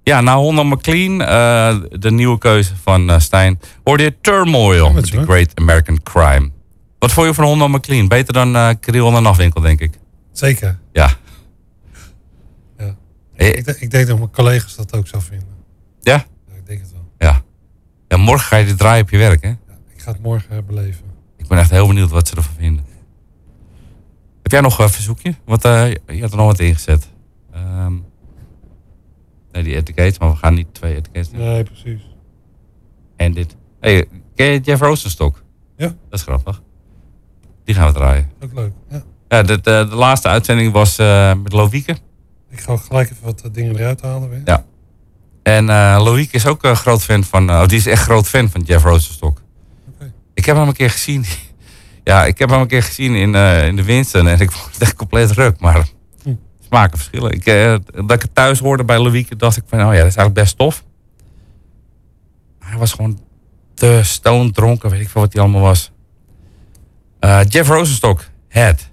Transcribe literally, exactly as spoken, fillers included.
Ja, nou Honda McLean, uh, de nieuwe keuze van uh, Stijn. Hoorde je Turmoil Ja, met The Great American Crime. Wat vond je van Honda McLean? Beter dan uh, Kriel en de Nachtwinkel, denk ik. Zeker. Ja. ja. Hey. Ik, ik denk dat mijn collega's dat ook zo vinden. Ja? Ja, ik denk het wel. Ja. Ja, morgen ga je dit draaien op je werk, hè? Ja, ik ga het morgen beleven. Ik ben echt heel benieuwd wat ze ervan vinden. Heb jij nog een verzoekje? Want uh, je had er nog wat ingezet. Um, nee, die etiquettes, maar we gaan niet twee etiquettes doen. Nee, precies. En dit. Hey, ken je Jeff Rosenstock? Ja. Dat is grappig. Die gaan we draaien. Ook leuk, ja. Ja, de, de, de laatste uitzending was uh, met Loïke. Ik ga gelijk even wat dingen eruit halen weer. Ja. En uh, Loïke is ook een groot fan van... Uh, die is echt groot fan van Jeff Rosenstock. Okay. Ik heb hem een keer gezien... ja, ik heb hem een keer gezien in, uh, in de Winston. En ik vond het echt compleet ruk. Maar hm. smaken verschillen. Ik, uh, dat ik het thuis hoorde bij Loïke... dacht ik van, oh ja, dat is eigenlijk best tof. Maar hij was gewoon te stone dronken. Weet ik veel wat hij allemaal was. Uh, Jeff Rosenstock, Head.